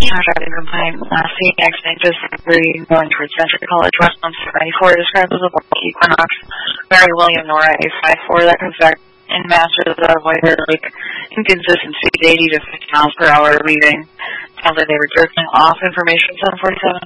driving complaint. Seeing accident just going towards Century College West on 94 described as a Volk Equinox. Mary William Nora A54 that comes back in Masters of Whitehair Lake. Inconsistent speed 80 to 50 miles per hour leaving. Sounds like they were drifting off information 747.